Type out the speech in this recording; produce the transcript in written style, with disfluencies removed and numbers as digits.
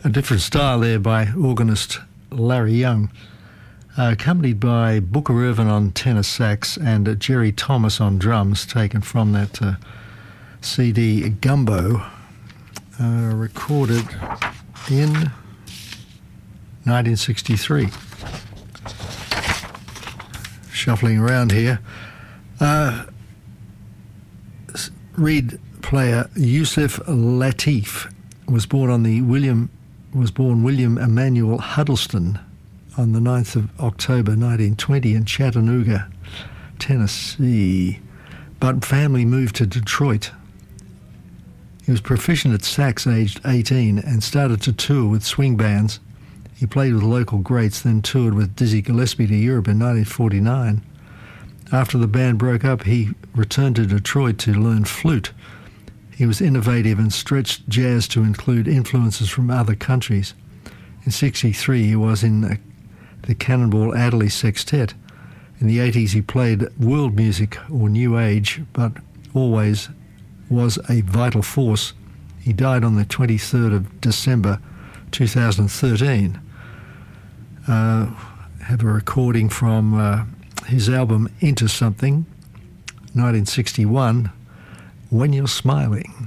A different style there by organist Larry Young, accompanied by Booker Irvin on tenor sax and Jerry Thomas on drums, taken from that CD Gumbo, recorded in 1963. Shuffling around here. Reed player Yusuf Lateef was born William Emmanuel Huddleston on the 9th of October 1920 in Chattanooga, Tennessee, but family moved to Detroit. He was proficient at sax aged 18 and started to tour with swing bands. He played with local greats, then toured with Dizzy Gillespie to Europe in 1949. After the band broke up, he returned to Detroit to learn flute. He was innovative and stretched jazz to include influences from other countries. In '63, he was in the Cannonball Adderley Sextet. In the 80s, he played world music or new age, but always was a vital force. He died on the 23rd of December 2013. Have a recording from his album Into Something, 1961, When You're Smiling.